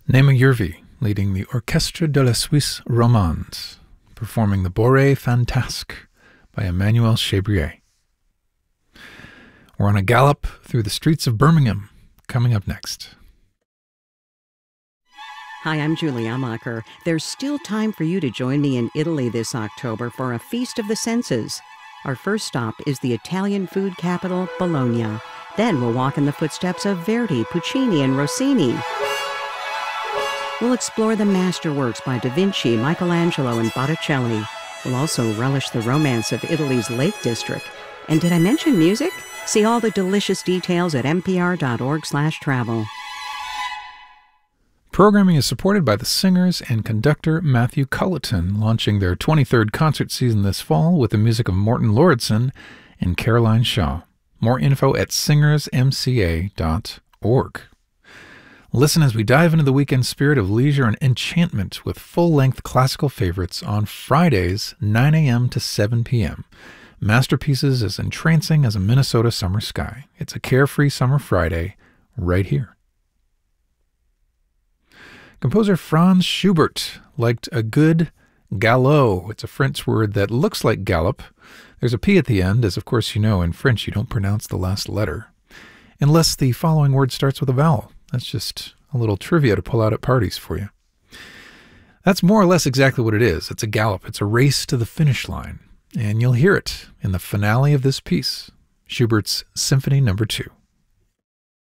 Nema Yervi leading the Orchestre de la Suisse Romande, performing the Bourrée Fantasque by Emmanuel Chabrier. We're on a gallop through the streets of Birmingham, coming up next. Hi, I'm Julie Amacher. There's still time for you to join me in Italy this October for a Feast of the Senses. Our first stop is the Italian food capital, Bologna. Then we'll walk in the footsteps of Verdi, Puccini, and Rossini. We'll explore the masterworks by Da Vinci, Michelangelo, and Botticelli. We'll also relish the romance of Italy's Lake District. And did I mention music? See all the delicious details at npr.org/travel. Programming is supported by the singers and conductor Matthew Culleton, launching their 23rd concert season this fall with the music of Morten Lauridsen and Caroline Shaw. More info at singersmca.org. Listen as we dive into the weekend spirit of leisure and enchantment with full-length classical favorites on Fridays, 9 a.m. to 7 p.m. Masterpieces as entrancing as a Minnesota summer sky. It's a carefree summer Friday right here. Composer Franz Schubert liked a good galop. It's a French word that looks like gallop. There's a P at the end, as of course you know in French you don't pronounce the last letter, unless the following word starts with a vowel. That's just a little trivia to pull out at parties for you. That's more or less exactly what it is. It's a gallop. It's a race to the finish line. And you'll hear it in the finale of this piece, Schubert's Symphony No. 2.